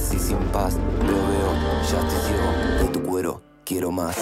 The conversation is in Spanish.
así sin paz. Veo, ya estoy ciego de tu cuero, quiero más.